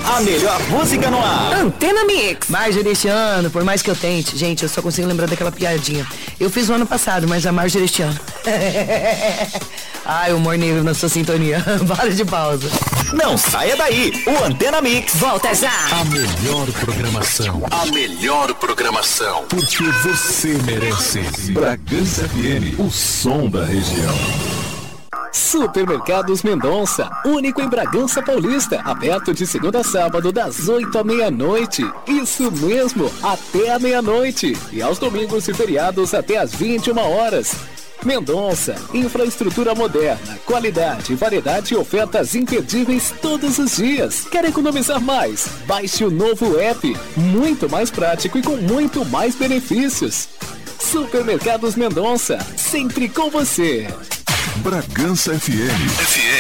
A melhor música no ar. Antena Mix. Marjorie este ano, por mais que eu tente, gente, eu só consigo lembrar daquela piadinha. Eu fiz o ano passado, mas a Marjorie este ano. Ai, humor negro na sua sintonia. Para de pausa. Não saia daí. O Antena Mix Volta já. A melhor programação. A melhor programação. Porque você merece. Bragança FM, o som da região. Supermercados Mendonça, único em Bragança Paulista, aberto de segunda a sábado das 8 à meia-noite. Isso mesmo, até a meia-noite. E aos domingos e feriados até às 21 horas. Mendonça, infraestrutura moderna, qualidade, variedade e ofertas imperdíveis todos os dias. Quer economizar mais? Baixe o novo app, muito mais prático e com muito mais benefícios. Supermercados Mendonça, sempre com você. Bragança FM.